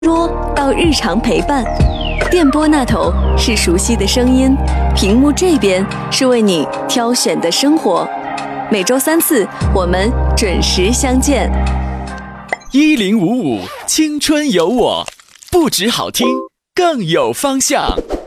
桌到日常陪伴，电波那头是熟悉的声音，屏幕这边是为你挑选的生活。每周3次，我们准时相见。 1055青春有我，不止好听，更有方向。